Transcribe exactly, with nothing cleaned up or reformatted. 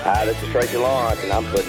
Hi, this is Tracy Lawrence, and I'm putting